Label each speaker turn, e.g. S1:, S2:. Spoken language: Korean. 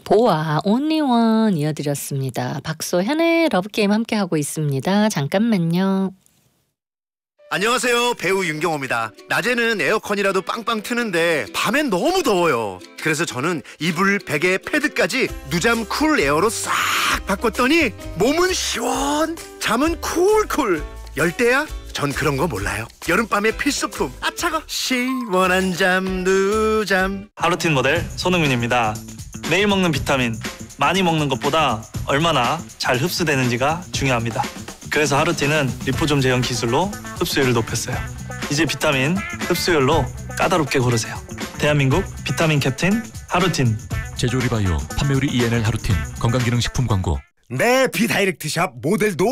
S1: 보아 온리원 이어드렸습니다. 박소현의 러브게임 함께하고 있습니다. 잠깐만요.
S2: 안녕하세요, 배우 윤경호입니다. 낮에는 에어컨이라도 빵빵 트는데 밤엔 너무 더워요. 그래서 저는 이불, 베개, 패드까지 누잠 쿨 에어로 싹 바꿨더니 몸은 시원, 잠은 쿨쿨. 열대야? 전 그런 거 몰라요. 여름밤의 필수품. 아 차가. 시원한 잠 누잠.
S3: 하루틴 모델 손흥민입니다. 매일 먹는 비타민, 많이 먹는 것보다 얼마나 잘 흡수되는지가 중요합니다. 그래서 하루틴은 리포좀 제형 기술로 흡수율을 높였어요. 이제 비타민 흡수율로 까다롭게 고르세요. 대한민국 비타민 캡틴 하루틴.
S4: 제조리바이오 판매율이 ENL 하루틴 건강기능식품 광고.
S2: 네, 비다이렉트샵 모델도